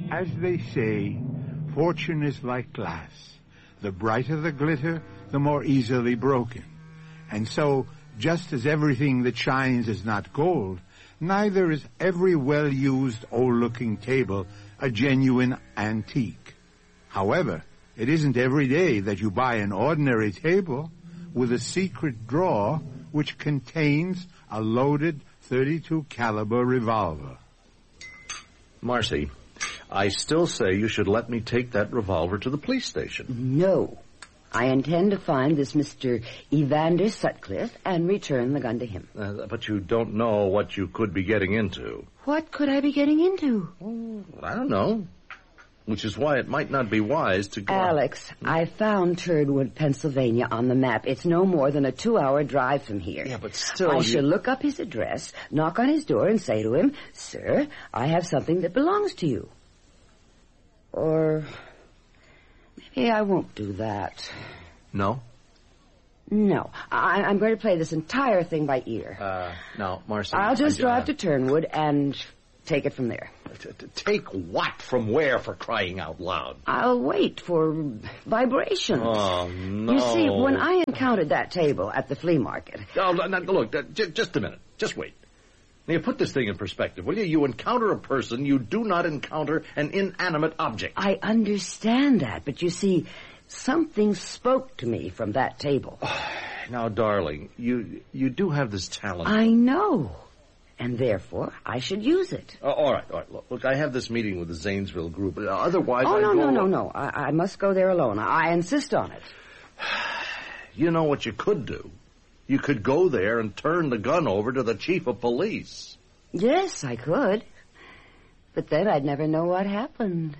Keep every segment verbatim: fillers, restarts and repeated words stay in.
As they say, fortune is like glass. The brighter the glitter, the more easily broken. And so, just as everything that shines is not gold, neither is every well-used, old-looking table a genuine antique. However, it isn't every day that you buy an ordinary table with a secret drawer which contains a loaded thirty-two caliber revolver. Marcy, I still say you should let me take that revolver to the police station. No. I intend to find this Mister Evander Sutcliffe and return the gun to him. Uh, but you don't know what you could be getting into. What could I be getting into? Oh, I don't know. Which is why it might not be wise to go... Alex, hmm? I found Turdwood, Pennsylvania on the map. It's no more than a two-hour drive from here. Yeah, but still... I you... shall look up his address, knock on his door, and say to him, "Sir, I have something that belongs to you." Or... maybe I won't do that. No? No. I, I'm going to play this entire thing by ear. Uh, no, Marcy... I'll just I, drive uh... to Turnwood and take it from there. Take what from where, for crying out loud? I'll wait for vibrations. Oh, no. You see, when I encountered that table at the flea market... Oh, no, look, j- just a minute. Just wait. Now, you put this thing in perspective, will you? You encounter a person, you do not encounter an inanimate object. I understand that, but you see, something spoke to me from that table. Oh, now, darling, you you do have this talent. I know. And therefore, I should use it. Uh, all right, all right. Look, look, I have this meeting with the Zanesville group. Uh, otherwise, Oh, I'd no, go... no, no, no. I, I must go there alone. I insist on it. You know what you could do? You could go there and turn the gun over to the chief of police. Yes, I could. But then I'd never know what happened.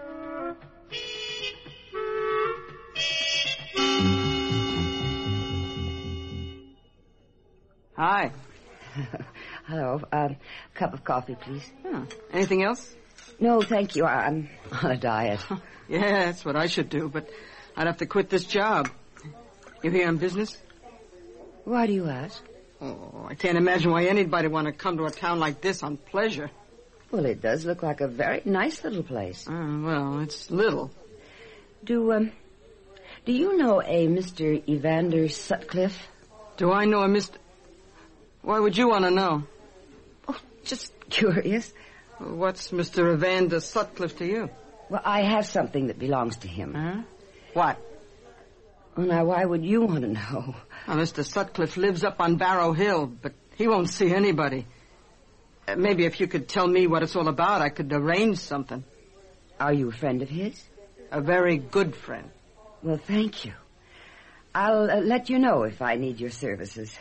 Hi. Hello. A um, cup of coffee, please. Oh, anything else? No, thank you. I'm on a diet. Yeah, that's what I should do, but I'd have to quit this job. You here on business? Why do you ask? Oh, I can't imagine why anybody would want to come to a town like this on pleasure. Well, it does look like a very nice little place. Uh, well, it's little. Do, um, do you know a Mister Evander Sutcliffe? Do I know a Mister... Why would you want to know? Oh, just curious. What's Mister Evander Sutcliffe to you? Well, I have something that belongs to him. Huh? What? Well, now, why would you want to know? Well, Mister Sutcliffe lives up on Barrow Hill, but he won't see anybody. Uh, maybe if you could tell me what it's all about, I could arrange something. Are you a friend of his? A very good friend. Well, thank you. I'll uh, let you know if I need your services.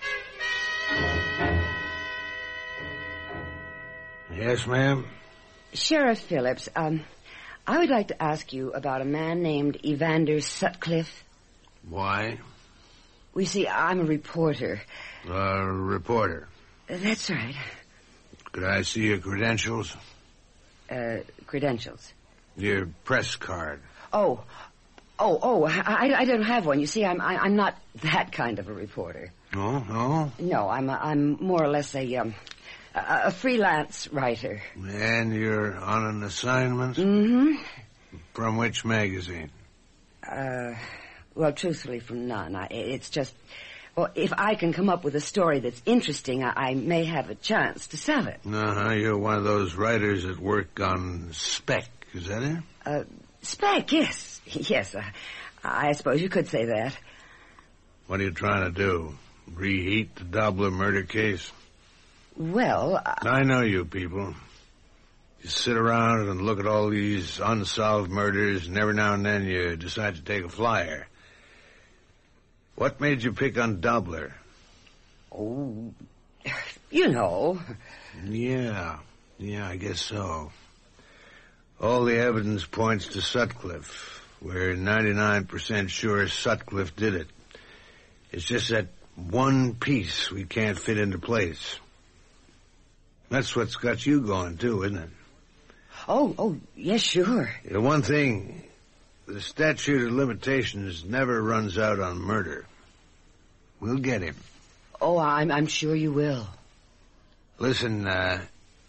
Yes, ma'am? Sheriff Phillips, um, I would like to ask you about a man named Evander Sutcliffe. Why? We see, I'm a reporter. A reporter? Uh, that's right. Could I see your credentials? Uh, credentials? Your press card. Oh, oh, oh, I, I don't have one. You see, I'm I, I'm not that kind of a reporter. Oh, no? No, I'm a, I'm more or less a, um, a, a freelance writer. And you're on an assignment? Mm-hmm. From which magazine? Uh, well, truthfully, from none. I, it's just, well, if I can come up with a story that's interesting, I, I may have a chance to sell it. Uh-huh, you're one of those writers that work on spec, is that it? Uh, spec, yes. Yes, uh, I suppose you could say that. What are you trying to do? Reheat the Dobler murder case? Well, uh... I know you people. You sit around and look at all these unsolved murders, and every now and then you decide to take a flyer. What made you pick on Dobler? Oh, you know. Yeah, yeah, I guess so. All the evidence points to Sutcliffe. We're ninety-nine percent sure Sutcliffe did it. It's just that one piece we can't fit into place. That's what's got you going, too, isn't it? Oh, oh, yes, sure. The one thing, the statute of limitations never runs out on murder. We'll get him. Oh, I'm, I'm sure you will. Listen, uh,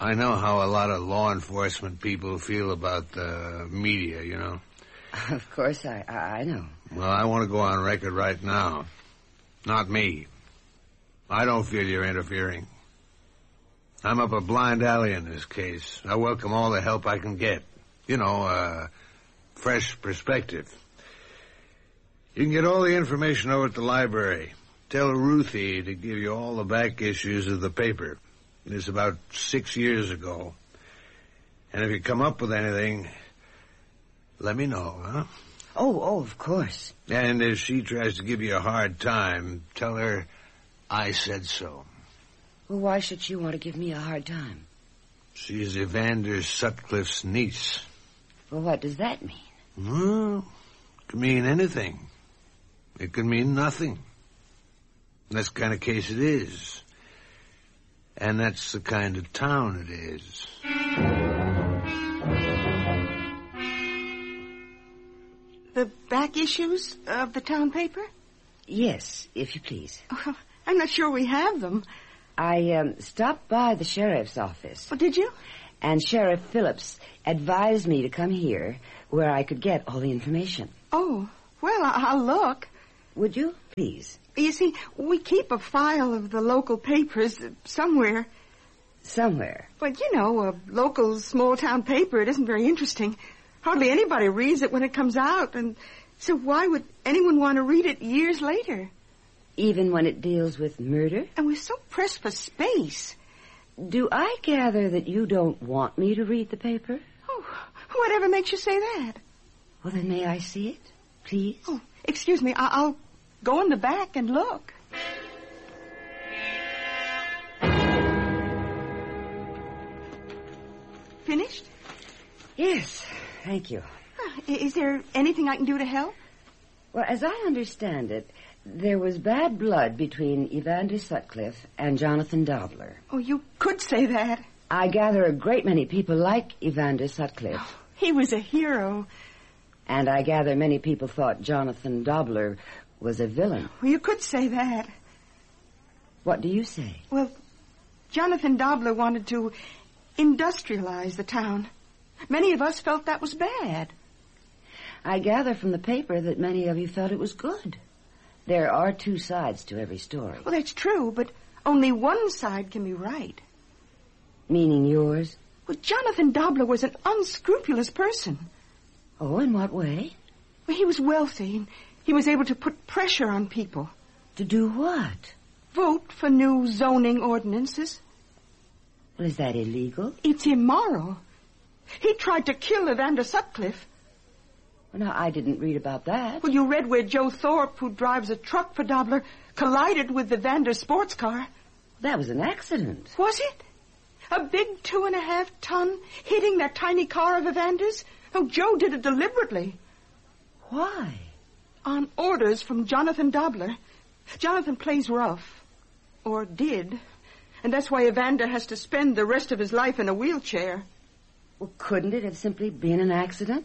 I know how a lot of law enforcement people feel about the media, you know. Of course, I, I, I know. Well, I want to go on record right now. Not me. I don't feel you're interfering. I'm up a blind alley in this case. I welcome all the help I can get. You know, uh, fresh perspective. You can get all the information over at the library. Tell Ruthie to give you all the back issues of the paper. It's about six years ago. And if you come up with anything, let me know, huh? Oh, oh, of course. And if she tries to give you a hard time, tell her I said so. Well, why should she want to give me a hard time? She's Evander Sutcliffe's niece. Well, what does that mean? Well, it could mean anything. It could mean nothing. That's the kind of case it is. And that's the kind of town it is. The back issues of the town paper? Yes, if you please. Oh, I'm not sure we have them. I um, stopped by the sheriff's office. Oh, did you? And Sheriff Phillips advised me to come here where I could get all the information. Oh, well, I- I'll look. Would you, please? You see, we keep a file of the local papers somewhere. Somewhere? But, you know, a local small-town paper, it isn't very interesting. Hardly anybody reads it when it comes out, and so why would anyone want to read it years later? Even when it deals with murder? And we're so pressed for space. Do I gather that you don't want me to read the paper? Oh, whatever makes you say that? Well, then may I see it, please? Oh, excuse me, I- I'll go in the back and look. Finished? Yes, thank you. Uh, Is there anything I can do to help? Well, as I understand it, there was bad blood between Evander Sutcliffe and Jonathan Dobler. Oh, you could say that. I gather a great many people like Evander Sutcliffe. Oh, he was a hero. And I gather many people thought Jonathan Dobler was a villain. Well, you could say that. What do you say? Well, Jonathan Dobler wanted to industrialize the town. Many of us felt that was bad. I gather from the paper that many of you felt it was good. There are two sides to every story. Well, that's true, but only one side can be right. Meaning yours? Well, Jonathan Dobler was an unscrupulous person. Oh, in what way? Well, he was wealthy, and he was able to put pressure on people. To do what? Vote for new zoning ordinances. Well, is that illegal? It's immoral. He tried to kill Evander Sutcliffe. Well, now, I didn't read about that. Well, you read where Joe Thorpe, who drives a truck for Dobler, collided with Evander's sports car. That was an accident. Was it? A big two and a half ton hitting that tiny car of Evander's? Oh, Joe did it deliberately. Why? On orders from Jonathan Dobler. Jonathan plays rough. Or did. And that's why Evander has to spend the rest of his life in a wheelchair. Well, couldn't it have simply been an accident?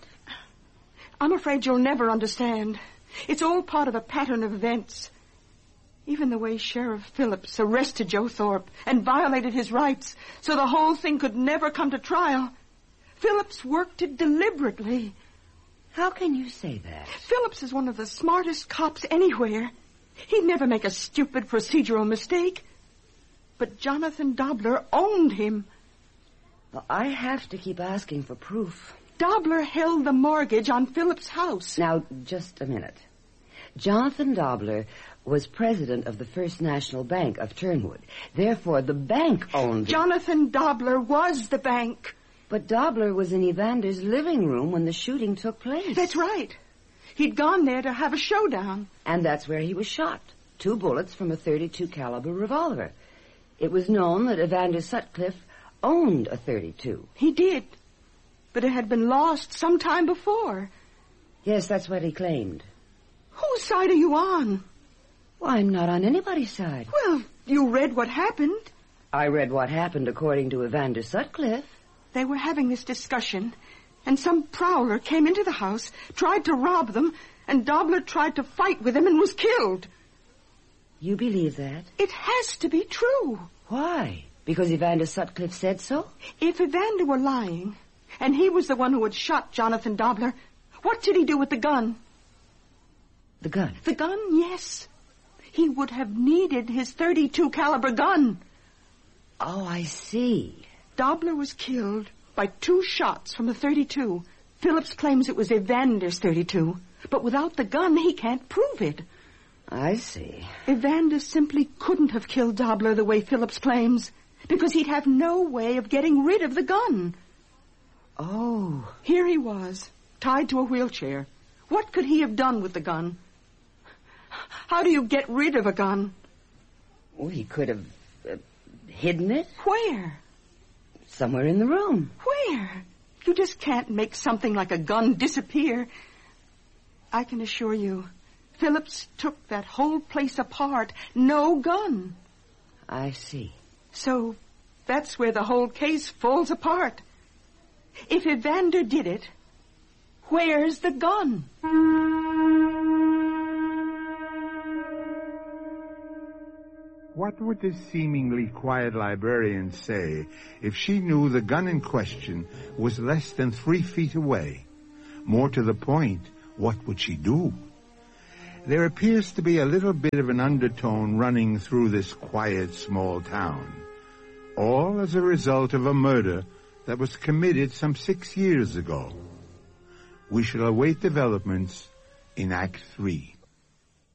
I'm afraid you'll never understand. It's all part of a pattern of events. Even the way Sheriff Phillips arrested Joe Thorpe and violated his rights so the whole thing could never come to trial. Phillips worked it deliberately. How can you say that? Phillips is one of the smartest cops anywhere. He'd never make a stupid procedural mistake. But Jonathan Dobler owned him. Well, I have to keep asking for proof. Dobler held the mortgage on Phillips' house. Now, just a minute. Jonathan Dobler was president of the First National Bank of Turnwood. Therefore, the bank owned... Jonathan Dobler was the bank. But Dobler was in Evander's living room when the shooting took place. That's right. He'd gone there to have a showdown. And that's where he was shot. Two bullets from a thirty-two caliber revolver. It was known that Evander Sutcliffe owned a thirty-two. He did. But it had been lost some time before. Yes, that's what he claimed. Whose side are you on? Well, I'm not on anybody's side. Well, you read what happened. I read what happened according to Evander Sutcliffe. They were having this discussion, and some prowler came into the house, tried to rob them, and Dobler tried to fight with him and was killed. You believe that? It has to be true. Why? Because Evander Sutcliffe said so? If Evander were lying, and he was the one who had shot Jonathan Dobler, what did he do with the gun? The gun? The gun, yes. He would have needed his thirty-two caliber gun. Oh, I see. Dobler was killed by two shots from a thirty-two. Phillips claims it was Evander's thirty-two, but without the gun, he can't prove it. I see. Evander simply couldn't have killed Dobler the way Phillips claims, because he'd have no way of getting rid of the gun. Oh. Here he was, tied to a wheelchair. What could he have done with the gun? How do you get rid of a gun? Oh, he could have uh, hidden it. Where? Somewhere in the room. Where? You just can't make something like a gun disappear. I can assure you, Phillips took that whole place apart. No gun. I see. So that's where the whole case falls apart. If Evander did it, where's the gun? What would this seemingly quiet librarian say if she knew the gun in question was less than three feet away? More to the point, what would she do? There appears to be a little bit of an undertone running through this quiet small town, all as a result of a murder that was committed some six years ago. We shall await developments in Act Three.